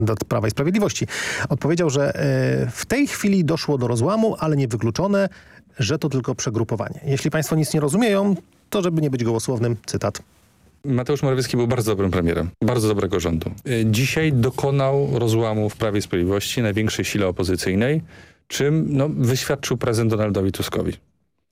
kandydat Prawa i Sprawiedliwości, odpowiedział, że w tej chwili doszło do rozłamu, ale niewykluczone, że to tylko przegrupowanie. Jeśli państwo nic nie rozumieją, to żeby nie być gołosłownym, cytat. Mateusz Morawiecki był bardzo dobrym premierem, bardzo dobrego rządu. Dzisiaj dokonał rozłamu w Prawie i Sprawiedliwości, największej sile opozycyjnej, czym wyświadczył prezent Donaldowi Tuskowi.